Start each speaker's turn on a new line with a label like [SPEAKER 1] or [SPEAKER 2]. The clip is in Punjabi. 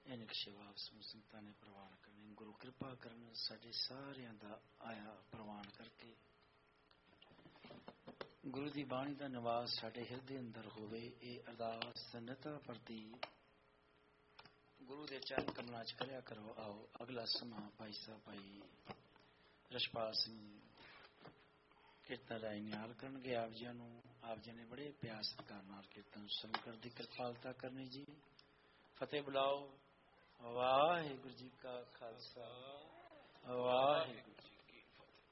[SPEAKER 1] ਇਨਕ ਸ਼ਿਵਾ ਸੰਤਾਂ ਨੇ ਪ੍ਰਵਾਨ ਕਰਨੇ। ਗੁਰੂ ਕਿਰਪਾ ਕਰਨ ਸਾਡੇ ਸਾਰਿਆਂ ਦਾ ਆਇਆ ਪ੍ਰਵਾਨ ਕਰਕੇ ਗੁਰੂ ਦੀ ਬਾਣੀ ਦਾ ਨਿਵਾਸ ਸਾਡੇ ਹਿਰਦੇ ਅੰਦਰ ਹੋਵੇ। ਇਹ ਅਰਦਾਸ ਨਿਤਾ ਪ੍ਰਤੀ ਗੁਰੂ ਦੇ ਚਰਨ ਕਮਲਾਂ 'ਚ ਕਰਿਆ ਕਰੋ। ਆਓ ਅਗਲਾ ਸਮਾਂ ਭਾਈ ਸਾਹਿਬ ਭਾਈ ਰਛਪਾਲ ਸਿੰਘ ਕੀਰਤਨ ਰਾਏ ਨਿਹਾਲ ਕਰਨਗੇ। ਆਪ ਜੀ ਨੂੰ ਆਪ ਜੀ ਨੇ ਬੜੇ ਪਿਆਰ ਸਤਿਕਾਰ ਨਾਲ ਕੀਰਤਨ ਸੁਣ ਕਰ ਦੀ ਕਿਰਪਾਲਤਾ ਕਰਨੀ ਜੀ। ਫਤਿਹ ਬੁਲਾਓ। ਵਾਹਿਗੁਰੂ ਜੀ ਕਾ ਖਾਲਸਾ ਵਾਹਿਗੁਰੂ।